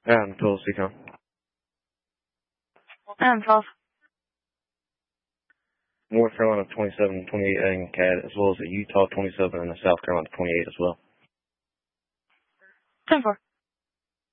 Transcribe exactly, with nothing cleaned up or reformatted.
Um, twelve, C-Com. Um, twelve. North Carolina twenty-seven, twenty-eight in C A D, as well as a Utah twenty-seven and a South Carolina twenty-eight as well. ten four.